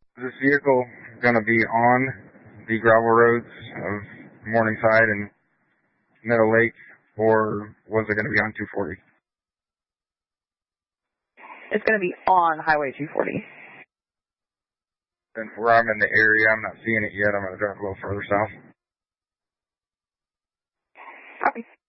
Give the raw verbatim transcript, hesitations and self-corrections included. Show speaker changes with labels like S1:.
S1: Is this vehicle going to be on the gravel roads of Morningside and Meadow Lake, or was it going to be on two forty?
S2: It's going to be on Highway two forty.
S1: And where I'm in the area, I'm not seeing it yet. I'm going to drive a little further south.
S2: Copy.